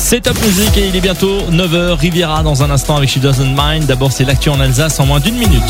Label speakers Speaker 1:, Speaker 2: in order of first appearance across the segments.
Speaker 1: C'est Top Music et il est bientôt 9h. Riviera dans un instant avec She Doesn't Mind. D'abord, c'est l'actu en Alsace en moins d'1 minute.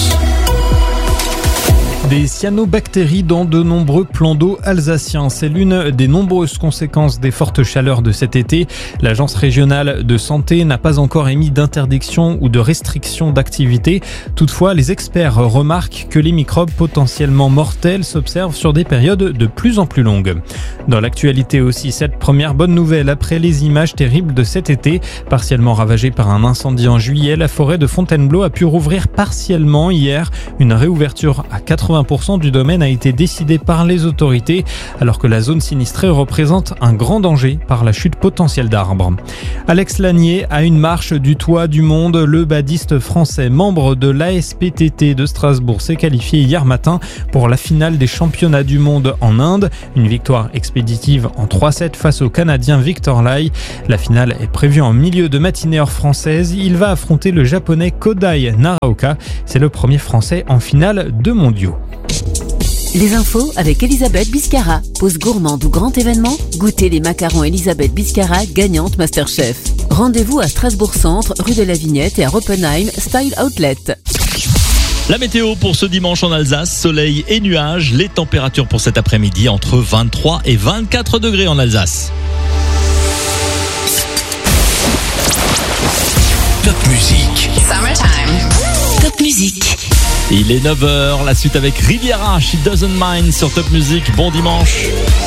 Speaker 2: Des cyanobactéries dans de nombreux plans d'eau alsaciens. C'est l'une des nombreuses conséquences des fortes chaleurs de cet été. L'Agence régionale de santé n'a pas encore émis d'interdiction ou de restriction d'activité. Toutefois, les experts remarquent que les microbes potentiellement mortels s'observent sur des périodes de plus en plus longues. Dans l'actualité aussi, cette première bonne nouvelle après les images terribles de cet été. Partiellement ravagée par un incendie en juillet, la forêt de Fontainebleau a pu rouvrir partiellement hier. Une réouverture à 80% du domaine a été décidée par les autorités, alors que la zone sinistrée représente un grand danger par la chute potentielle d'arbres. Alex Lanier a une marche du toit du monde. Le badiste français, membre de l'ASPTT de Strasbourg, s'est qualifié hier matin pour la finale des championnats du monde en Inde. Une victoire expéditive en 3-7 face au Canadien Victor Lai. La finale est prévue en milieu de matinée heure française. Il va affronter le japonais Kodai Naraoka. C'est le premier français en finale de mondiaux.
Speaker 3: Les infos avec Elisabeth Biscara. Pause gourmande ou grand événement, goûtez les macarons Elisabeth Biscara, gagnante Masterchef. Rendez-vous à Strasbourg Centre, rue de la Vignette et à Oppenheim, Style Outlet.
Speaker 1: La météo pour ce dimanche en Alsace, soleil et nuages. Les températures pour cet après-midi entre 23 et 24 degrés en Alsace.
Speaker 4: Top Music.
Speaker 3: Summertime. Top Music.
Speaker 1: Il est 9h, la suite avec Riviera, She Doesn't Mind sur Top Music. Bon dimanche.